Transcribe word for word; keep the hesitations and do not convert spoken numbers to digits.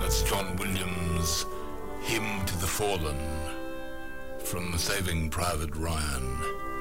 That's John Williams' Hymn to the Fallen from Saving Private Ryan.